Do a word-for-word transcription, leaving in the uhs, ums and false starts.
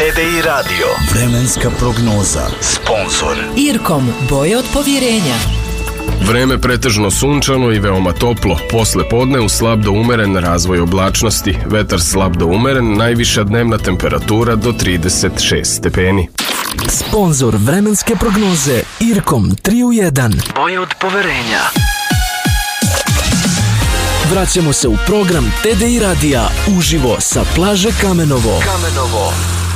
T D I Radio. Vremenska prognoza. Sponzor Irkom, boje od povjerenja. Vreme pretežno sunčano i veoma toplo. Posle podne uz slab do umeren razvoj oblačnosti. Vetar slab do umeren, najviša dnevna temperatura do trideset šest stepeni. Sponzor vremenske prognoze Irkom tri u jedan. Boje od poverenja. Vraćamo se u program T D I Radija uživo sa plaže Kamenovo. Kamenovo.